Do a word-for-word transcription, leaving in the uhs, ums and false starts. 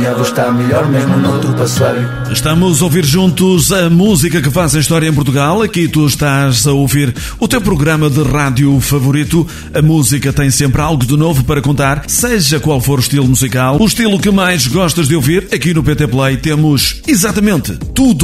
Está melhor mesmo noutro passeio. Estamos a ouvir juntos a música que faz a história em Portugal. Aqui tu estás a ouvir o teu programa de rádio favorito. A música tem sempre algo de novo para contar, seja qual for o estilo musical, o estilo que mais gostas de ouvir. Aqui no P T Play temos exatamente tudo.